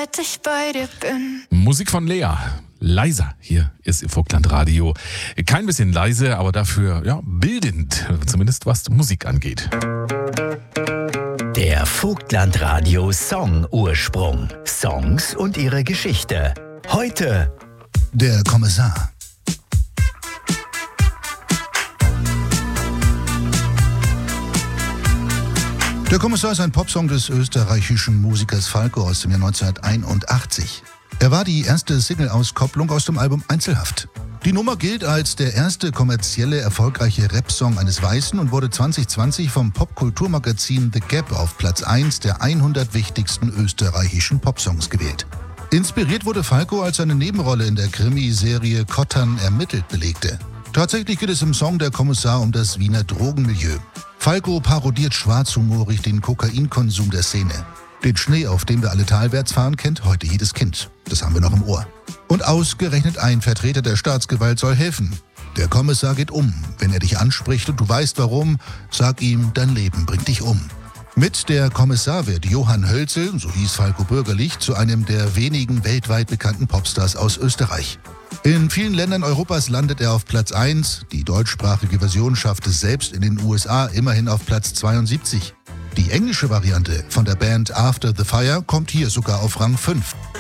seit ich bei dir bin. Musik von Lea. Leiser, hier ist ihr Vogtlandradio. Kein bisschen leise, aber dafür bildend, zumindest was Musik angeht. Der Vogtlandradio Song-Ursprung. Songs und ihre Geschichte. Heute der Kommissar. Der Kommissar ist ein Popsong des österreichischen Musikers Falco aus dem Jahr 1981. Er war die erste Single-Auskopplung aus dem Album Einzelhaft. Die Nummer gilt als der erste kommerzielle, erfolgreiche Rap-Song eines Weißen und wurde 2020 vom Popkulturmagazin The Gap auf Platz 1 der 100 wichtigsten österreichischen Popsongs gewählt. Inspiriert wurde Falco, als seine Nebenrolle in der Krimiserie Kottern ermittelt belegte. Tatsächlich geht es im Song Der Kommissar um das Wiener Drogenmilieu. Falco parodiert schwarzhumorig den Kokainkonsum der Szene. Den Schnee, auf dem wir alle talwärts fahren, kennt heute jedes Kind. Das haben wir noch im Ohr. Und ausgerechnet ein Vertreter der Staatsgewalt soll helfen. Der Kommissar geht um. Wenn er dich anspricht und du weißt warum, sag ihm, dein Leben bringt dich um. Mit Der Kommissar wird Johann Hölzel, so hieß Falco bürgerlich, zu einem der wenigen weltweit bekannten Popstars aus Österreich. In vielen Ländern Europas landet er auf Platz 1. Die deutschsprachige Version schafft es selbst in den USA immerhin auf Platz 72. Die englische Variante von der Band After the Fire kommt hier sogar auf Rang 5.